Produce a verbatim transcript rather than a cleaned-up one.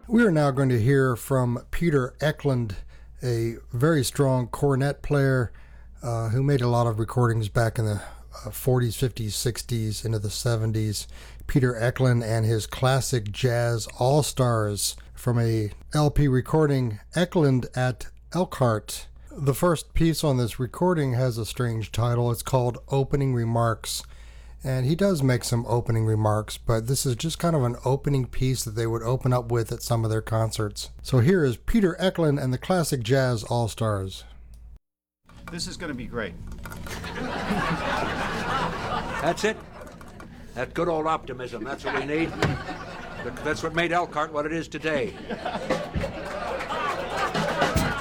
We are now going to hear from Peter Eklund, a very strong cornet player uh, who made a lot of recordings back in the uh, forties, fifties, sixties, into the seventies. Peter Eklund and his classic jazz all-stars from a L P recording, Eklund at Elkhart. The first piece on this recording has a strange title. It's called Opening Remarks. And he does make some opening remarks, but this is just kind of an opening piece that they would open up with at some of their concerts. So here is Peter Eklund and the Classic Jazz All-Stars. This is going to be great. That's it. That good old optimism, that's what we need. That's what made Elkhart what it is today.